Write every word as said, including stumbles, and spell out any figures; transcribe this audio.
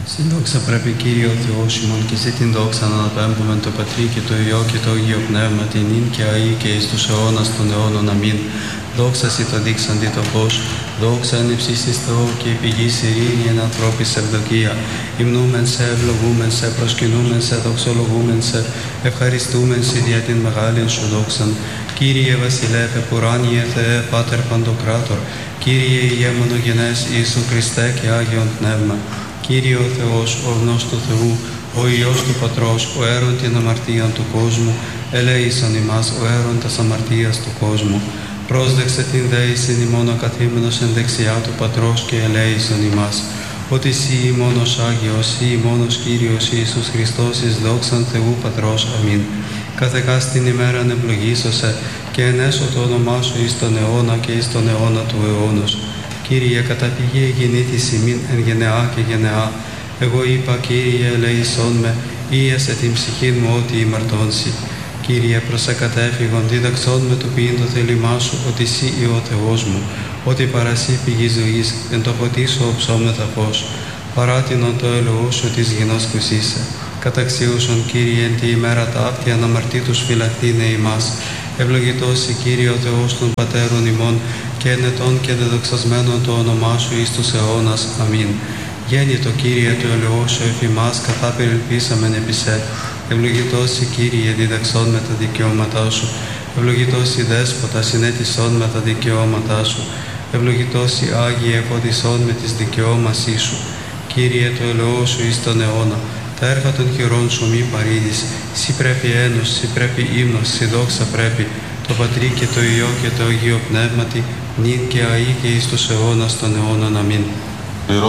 Συνδόξα πρέπει Κύριε ο Θεός ημών και σε την δόξα να αναπέμπουμε το Πατρί και το Υιό και το Αγίο Πνεύμα την νυν και αεί και εις τους αιώνας των αιώνων. Αμήν. Δόξα σοι το δείξαντι το φως, δόξα εν υψίστοις Θεό και η πηγής ειρήνη εν ανθρώπης ευδοκία. Υμνούμεν σε, ευλογούμεν σε, προσκυνούμεν σε, δοξολογούμεν σε, ευχαριστούμεν σε δια την μεγάλην σου δόξαν. Κύριε Βασιλεύ επουράνιε Θεέ Πάτερ Παντοκράτορ, Κύριε Ιε μονογενές Ιησού Χριστέ και Άγιον Πνεύμα. Κύριε ο Θεός, ο γνός του Θεού, ο Υιός του Πατρός, ο αίρον την αμαρτίαν του κόσμου, ελέησον ημάς ο αίρον τας αμαρτίας του κόσμου. Πρόσδεξε την δέησιν ημών ο καθήμενος εν δεξιά του Πατρός και ελέησον ημάς. Ότι σύ μόνος Άγιος, σύ μόνος Κύριος Ιησούς Χριστός εις δόξαν Θεού Πατρός. Αμήν. Καθεκάς την ημέραν ευλογήσωσε και ενέσω το όνομά σου εις τον αιώνα και εις τον αιώνα του αιώνος. Κύριε, κατά πηγή γεννήθης ημίν εν γενεά και γενεά. Εγώ είπα, Κύριε, ελεησόν με, ίεσε την ψυχήν μου ότι ημαρτώνσι. Κύριε, προσεκατέφυγον, δίδαξόν με το ποιήν το θέλημά σου, ότι σύ ή ο Θεός μου, ότι παρασύ πηγή ζωής, εν το φωτί σου οψόμεθα φως. Παράτηνον το ελεό σου της γινός κουσίσε. Καταξίουσον, Κύριε, εν τη ημέρα ταύτη αναμαρτήτους φυλαχθήνε ημάς. Ευλογητός η Κύριε ο Θεός των Πατέρων ημών και ενετών και δεδοξασμένων το όνομά σου εις τους αιώνας. Αμήν. Γέννητο Κύριε το ελεό σου εφ' ημάς καθά περιελπίσαμεν επί σε. Ευλογητός η Κύριε διδαξών με τα δικαιώματά σου. Ευλογητός η Δέσποτα συνέτησών με τα δικαιώματά σου. Ευλογητός η Άγιε εφωτισών με τις δικαιώμασή σου. Κύριε το ελεό σου εις τον αιώνα. Τα έργα των χειρών σου μη παρήδεις. Σύ πρέπει ένος, σύ πρέπει ύμνος, σύ δόξα πρέπει. Το Πατρί και το Υιό και το Αγίο Πνεύματι, νυν και αεί και εις τους αιώνας των αιώνων. Αμήν.